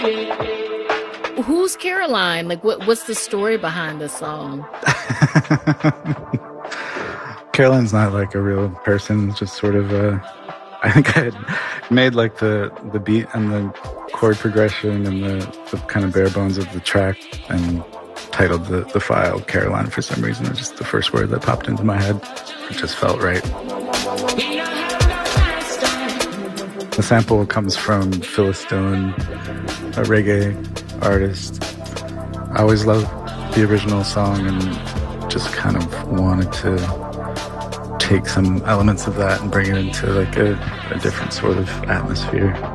Who's Caroline? Like, what's the story behind this song? Caroline's not like a real person. It's just sort of I think I had made like the beat and the chord progression and the kind of bare bones of the track and titled the file Caroline for some reason. It was just the first word that popped into my head. It just felt right. The sample comes from Phyllis Stone, a reggae artist. I always loved the original song and just kind of wanted to take some elements of that and bring it into like a different sort of atmosphere.